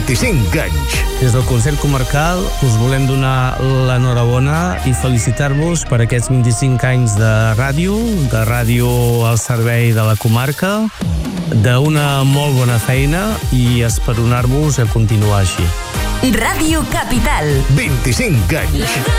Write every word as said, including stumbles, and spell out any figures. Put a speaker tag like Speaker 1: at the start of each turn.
Speaker 1: vint-i-cinc anys.
Speaker 2: Des del Consell Comarcal us volem donar l'enhorabona i felicitar-vos per aquests vint-i-cinc anys de ràdio, de ràdio al servei de la comarca, d'una molt bona feina i esperonar-vos a continuar així.
Speaker 3: Ràdio Capital.
Speaker 1: vint-i-cinc anys.